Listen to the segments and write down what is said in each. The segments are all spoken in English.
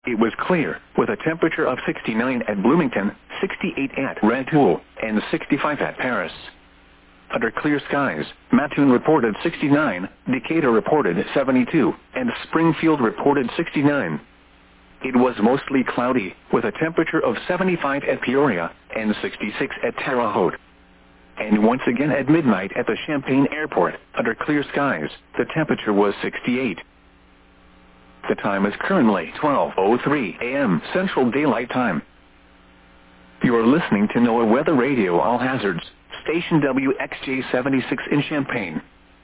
It was clear, with a temperature of 69 at Bloomington, 68 at Rantoul, and 65 at Paris. Under clear skies, Mattoon reported 69, Decatur reported 72, and Springfield reported 69. It was mostly cloudy, with a temperature of 75 at Peoria, and 66 at Terre Haute. And once again at midnight at the Champaign Airport, under clear skies, the temperature was 68. The time is currently 12:03 a.m. Central Daylight Time. You are listening to NOAA Weather Radio All Hazards, station WXJ-76 in Champaign.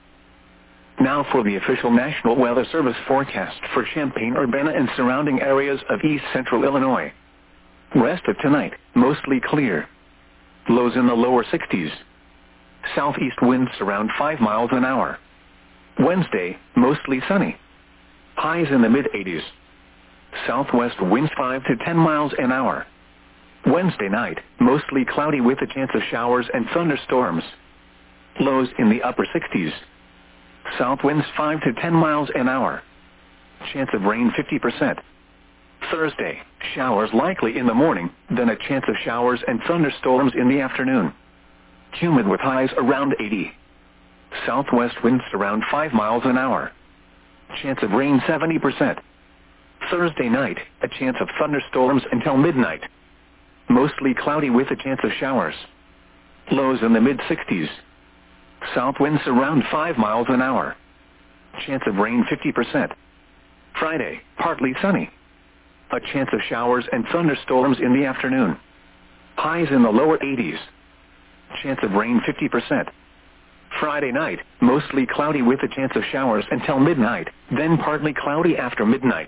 Now for the official National Weather Service forecast for Champaign-Urbana and surrounding areas of east central Illinois. Rest of tonight, mostly clear. Lows in the lower 60s. Southeast winds around 5 miles an hour. Wednesday, mostly sunny. Highs in the mid-80s. Southwest winds 5 to 10 miles an hour. Wednesday night, mostly cloudy with a chance of showers and thunderstorms. Lows in the upper 60s. South winds 5 to 10 miles an hour. Chance of rain 50%. Thursday, showers likely in the morning, then a chance of showers and thunderstorms in the afternoon. Humid with highs around 80. Southwest winds around 5 miles an hour. Chance of rain 70%. Thursday night, a chance of thunderstorms until midnight. Mostly cloudy with a chance of showers. Lows in the mid-60s. South winds around 5 miles an hour. Chance of rain 50%. Friday, partly sunny. A chance of showers and thunderstorms in the afternoon. Highs in the lower 80s. Chance of rain 50%. Friday night, mostly cloudy with a chance of showers until midnight, then partly cloudy after midnight.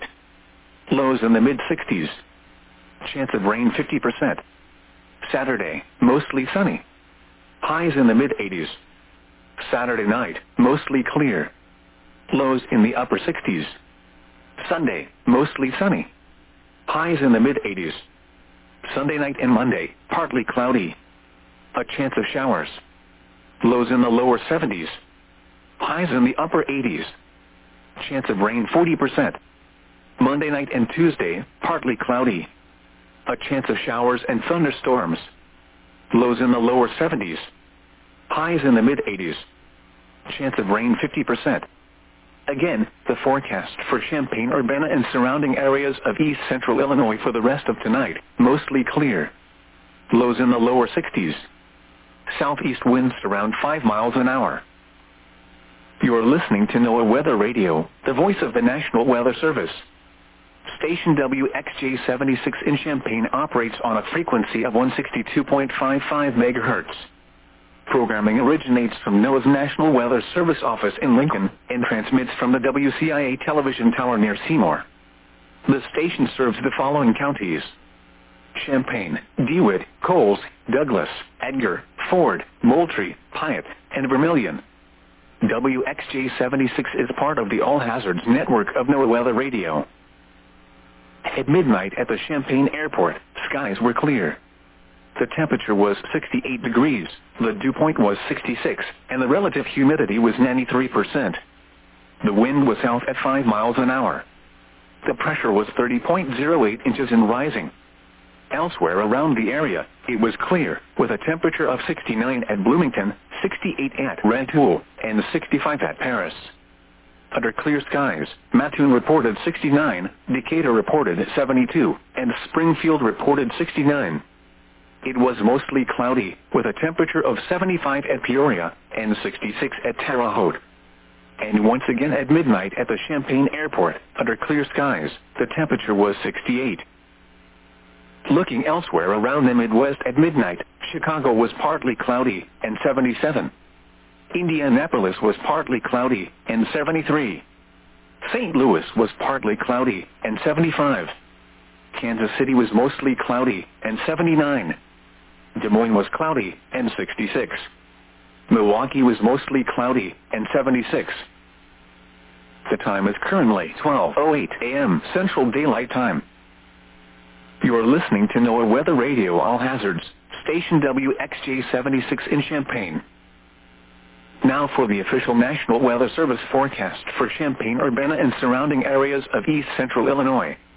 Lows in the mid-60s. Chance of rain 50%. Saturday, mostly sunny. Highs in the mid-80s. Saturday night, mostly clear. Lows in the upper 60s. Sunday, mostly sunny. Highs in the mid-80s. Sunday night and Monday, partly cloudy. A chance of showers. Lows in the lower 70s. Highs in the upper 80s. Chance of rain 40%. Monday night and Tuesday, partly cloudy. A chance of showers and thunderstorms. Lows in the lower 70s. Highs in the mid-80s. Chance of rain 50%. Again, the forecast for Champaign-Urbana and surrounding areas of east central Illinois for the rest of tonight, mostly clear. Lows in the lower 60s. Southeast winds around 5 miles an hour. You are listening to NOAA Weather Radio, the voice of the National Weather Service. Station WXJ-76 in Champaign operates on a frequency of 162.55 megahertz. Programming originates from NOAA's National Weather Service office in Lincoln and transmits from the WCIA television tower near Seymour. The station serves the following counties: Champaign, DeWitt, Coles, Douglas, Edgar, Ford, Moultrie, Piatt, and Vermilion. WXJ-76 is part of the All Hazards network of NOAA Weather Radio. At midnight at the Champaign Airport, skies were clear. The temperature was 68 degrees, the dew point was 66, and the relative humidity was 93%. The wind was south at 5 miles an hour. The pressure was 30.08 inches and rising. Elsewhere around the area, it was clear, with a temperature of 69 at Bloomington, 68 at Rantoul, and 65 at Paris. Under clear skies, Mattoon reported 69, Decatur reported 72, and Springfield reported 69. It was mostly cloudy, with a temperature of 75 at Peoria, and 66 at Terre Haute. And once again at midnight at the Champaign Airport, under clear skies, the temperature was 68. Looking elsewhere around the Midwest at midnight, Chicago was partly cloudy, and 77. Indianapolis was partly cloudy, and 73. St. Louis was partly cloudy, and 75. Kansas City was mostly cloudy, and 79. Des Moines was cloudy, and 66. Milwaukee was mostly cloudy, and 76. The time is currently 12:08 a.m. Central Daylight Time. You are listening to NOAA Weather Radio All Hazards, station WXJ-76 in Champaign. Now for the official National Weather Service forecast for Champaign-Urbana and surrounding areas of east central Illinois.